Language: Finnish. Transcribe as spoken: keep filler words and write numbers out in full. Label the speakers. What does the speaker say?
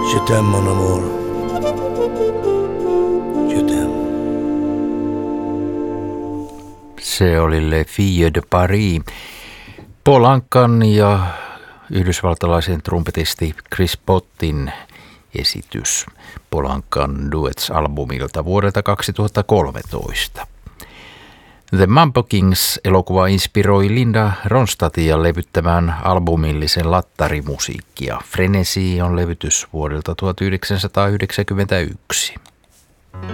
Speaker 1: Je t'aime, mon amour. Je t'aime.
Speaker 2: Se oli Le Fille de Paris. Paul Ankan ja yhdysvaltalaisen trumpetisti Chris Pottin esitys Paul Ankan Duets-albumilta vuodelta kaksituhattakolmetoista. The Mambo Kings-elokuva inspiroi Linda Ronstadtia levyttämään albumillisen lattarimusiikkia. Frenesi on levytys vuodelta tuhatyhdeksänsataayhdeksänkymmentäyksi.